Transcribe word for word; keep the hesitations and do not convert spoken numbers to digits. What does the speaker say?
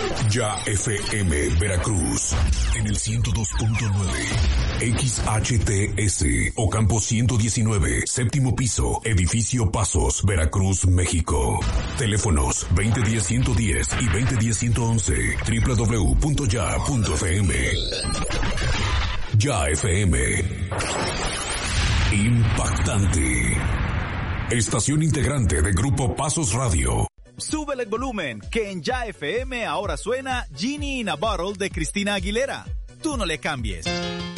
Ya F M Veracruz en el ciento dos punto nueve, X H T S Ocampo ciento diecinueve, séptimo piso, edificio Pasos, Veracruz, México. Teléfonos veinte diez ciento diez y veinte diez ciento once, doble u doble u doble u punto ya punto f m. Ya F M. Impactante. Estación integrante de Grupo Pasos Radio. Súbele el volumen, que en Ya F M ahora suena Genie in a Bottle de Cristina Aguilera. Tú no le cambies.